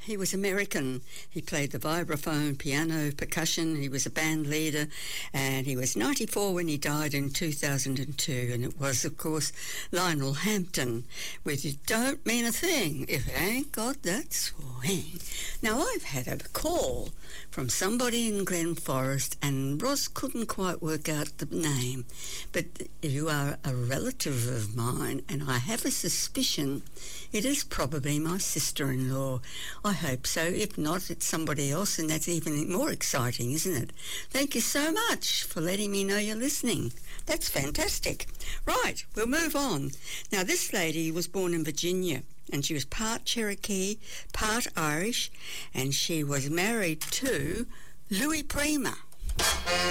He was American. He played the vibraphone, piano, percussion. He was a band leader, and he was 94 when he died in 2002. And it was, of course, Lionel Hampton with "You Don't Mean a Thing If It Ain't Got That Swing." Now, I've had a call from somebody in Glen Forest, and Ross couldn't quite work out the name, but you are a relative of mine, and I have a suspicion it is probably my sister-in-law. I hope so. If not, it's somebody else, and that's even more exciting, isn't it? Thank you so much for letting me know you're listening. That's fantastic. Right, we'll move on. Now, this lady was born in Virginia, and she was part Cherokee, part Irish, and she was married to Louis Prima.